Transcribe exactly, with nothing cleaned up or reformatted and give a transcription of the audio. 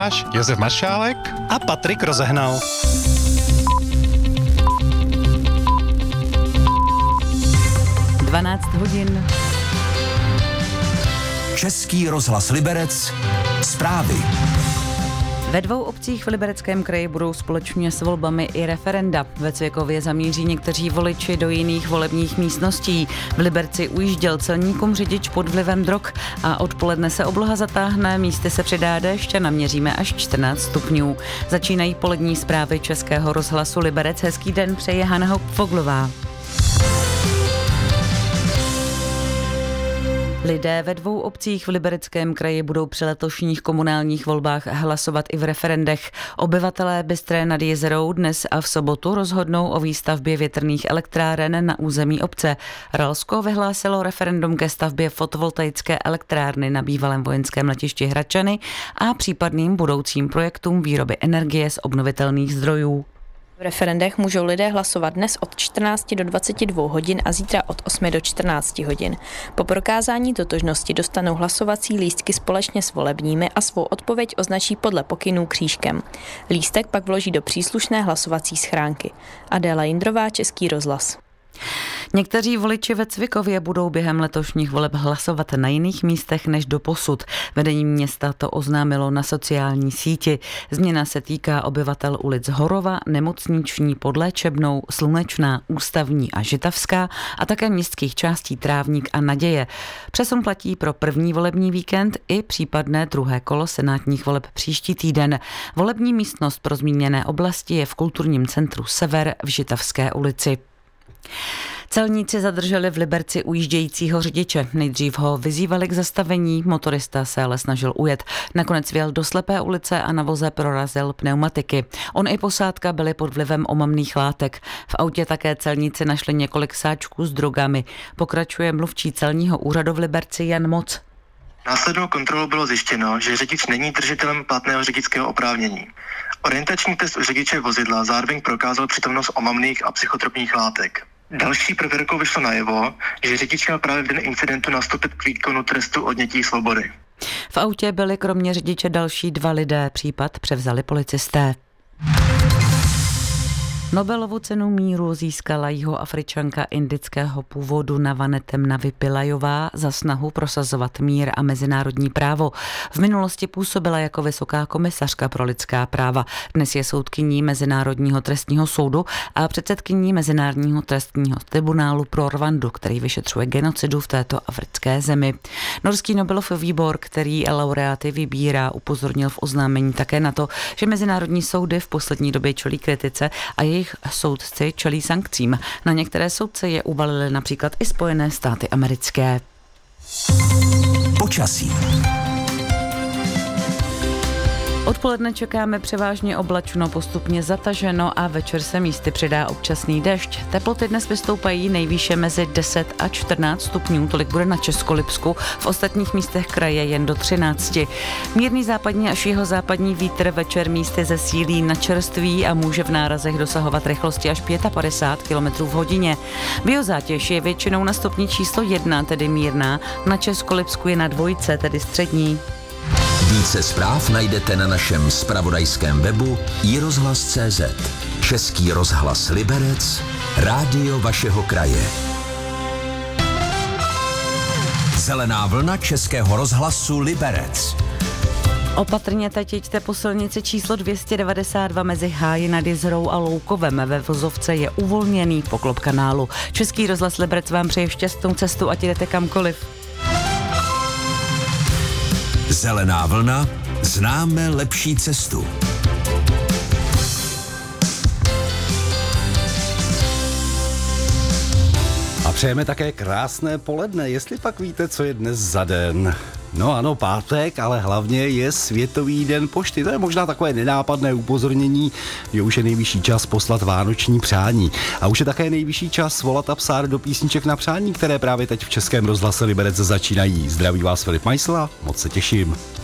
Josef Maršálek a Patrik Rozehnal. dvanáct hodin. Český rozhlas Liberec. Zprávy. Ve dvou obcích v Libereckém kraji budou společně s volbami i referenda. Ve Cvěkově zamíří někteří voliči do jiných volebních místností. V Liberci ujížděl celníkům řidič pod vlivem drog a odpoledne se obloha zatáhne, místy se přidá déšť a naměříme až čtrnáct stupňů. Začínají polední zprávy Českého rozhlasu Liberec. Hezký den přeje Hana Foglová. Lidé ve dvou obcích v Libereckém kraji budou při letošních komunálních volbách hlasovat i v referendech. Obyvatelé Bystré nad Jizerou dnes a v sobotu rozhodnou o výstavbě větrných elektráren na území obce. Ralsko vyhlásilo referendum ke stavbě fotovoltaické elektrárny na bývalém vojenském letišti Hradčany a případným budoucím projektům výroby energie z obnovitelných zdrojů. V referendech můžou lidé hlasovat dnes od čtrnácti do dvaceti dvou hodin a zítra od osmi do čtrnácti hodin. Po prokázání totožnosti dostanou hlasovací lístky společně s volebními a svou odpověď označí podle pokynů křížkem. Lístek pak vloží do příslušné hlasovací schránky. Adéla Jindrová, Český rozhlas. Někteří voliči ve Cvikově budou během letošních voleb hlasovat na jiných místech než doposud. Vedení města to oznámilo na sociální síti. Změna se týká obyvatel ulic Horova, Nemocniční, Podléčebnou, Slunečná, Ústavní a Žitavská a také městských částí Trávník a Naděje. Přesun platí pro první volební víkend i případné druhé kolo senátních voleb příští týden. Volební místnost pro zmíněné oblasti je v kulturním centru Sever v Žitavské ulici. Celníci zadrželi v Liberci ujíždějícího řidiče. Nejdřív ho vyzývali k zastavení, motorista se ale snažil ujet. Nakonec vjel do slepé ulice a na voze prorazil pneumatiky. On i posádka byli pod vlivem omamných látek. V autě také celníci našli několik sáčků s drogami. Pokračuje mluvčí celního úřadu v Liberci Jan Moc. Následnou kontrolou bylo zjištěno, že řidič není držitelem platného řidičského oprávnění. Orientační test u řidiče vozidla zároveň prokázal přítomnost omamných a psychotropních látek. Další prověrkou vyšlo najevo, že řidič měl právě v den incidentu nastoupit k výkonu trestu odnětí svobody. V autě byli kromě řidiče další dva lidé, případ převzali policisté. Nobelovu cenu míru získala Jihoafričanka indického původu Navanetem Navi Pillajová za snahu prosazovat mír a mezinárodní právo. V minulosti působila jako vysoká komisařka pro lidská práva. Dnes je soudkyní Mezinárodního trestního soudu a předsedkyní Mezinárodního trestního tribunálu pro Rwandu, který vyšetřuje genocidu v této africké zemi. Norský Nobelov výbor, který laureáty vybírá, upozornil v oznámení také na to, že mezinárodní soudy v poslední době čelí kritice a jejich soudci čelí sankcím. Na některé soudce je uvalily například i Spojené státy americké. Počasí. Odpoledne čekáme převážně oblačno, postupně zataženo a večer se místy přidá občasný dešť. Teploty dnes vystoupají nejvýše mezi deset a čtrnáct stupňů, tolik bude na Českolipsku, v ostatních místech kraje jen do třinácti. Mírný západní až jihozápadní vítr večer místy zesílí na čerství a může v nárazech dosahovat rychlosti až padesát pět kilometrů v hodině. Biozátěž je většinou na stupni číslo jedna, tedy mírná, na Českolipsku je na dvojce, tedy střední. Více zpráv najdete na našem zpravodajském webu i rozhlas tečka cé zet. Český rozhlas Liberec, rádio vašeho kraje. Zelená vlna Českého rozhlasu Liberec. Opatrně teď jeďte po silnici číslo dvě stě devadesát dva mezi Háji nad Jizerou a Loukovem. Ve vozovce je uvolněný poklop kanálu. Český rozhlas Liberec vám přeje šťastnou cestu, ať jdete kamkoliv. Zelená vlna, známe lepší cestu. A přejeme také krásné poledne, jestli pak víte, co je dnes za den. No ano, pátek, ale hlavně je Světový den pošty. To je možná takové nenápadné upozornění, že už je nejvyšší čas poslat vánoční přání. A už je také nejvyšší čas svolat a psát do písniček na přání, které právě teď v Českém rozhlase Liberec začínají. Zdraví vás Filip Majsla, moc se těším.